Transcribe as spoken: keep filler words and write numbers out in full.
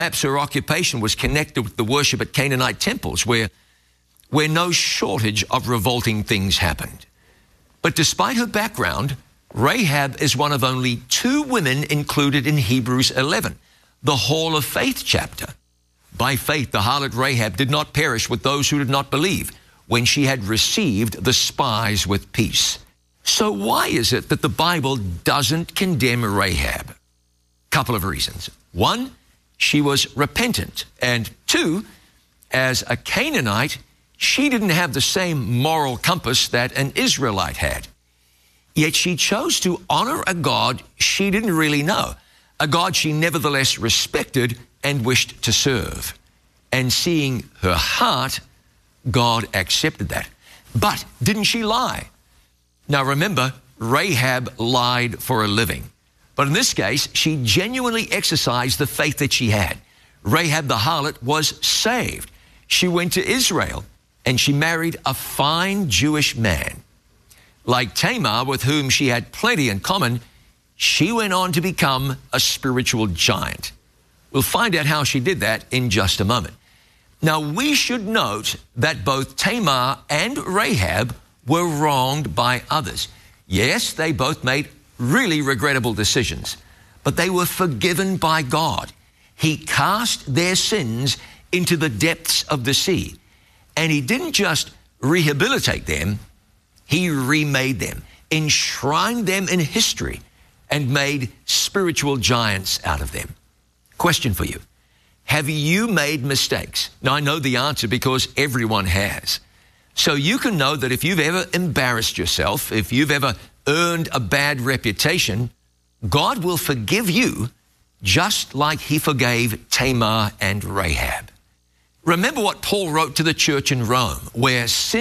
Perhaps her occupation was connected with the worship at Canaanite temples where, where no shortage of revolting things happened. But despite her background, Rahab is one of only two women included in Hebrews eleven, the Hall of Faith chapter. By faith, the harlot Rahab did not perish with those who did not believe when she had received the spies with peace. So why is it that the Bible doesn't condemn Rahab? Couple of reasons. One, she was repentant. And two, as a Canaanite, she didn't have the same moral compass that an Israelite had. Yet she chose to honor a God she didn't really know, a God she nevertheless respected and wished to serve. And seeing her heart, God accepted that. But didn't she lie? Now remember, Rahab lied for a living. But in this case, she genuinely exercised the faith that she had. Rahab the harlot was saved. She went to Israel and she married a fine Jewish man. Like Tamar, with whom she had plenty in common, she went on to become a spiritual giant. We'll find out how she did that in just a moment. Now, we should note that both Tamar and Rahab were wronged by others. Yes, they both made really regrettable decisions, but they were forgiven by God. He cast their sins into the depths of the sea, and he didn't just rehabilitate them, he remade them, enshrined them in history, and made spiritual giants out of them. Question for you. Have you made mistakes? Now, I know the answer because everyone has. So you can know that if you've ever embarrassed yourself, if you've ever earned a bad reputation, God will forgive you just like he forgave Tamar and Rahab. Remember what Paul wrote to the church in Rome, where sin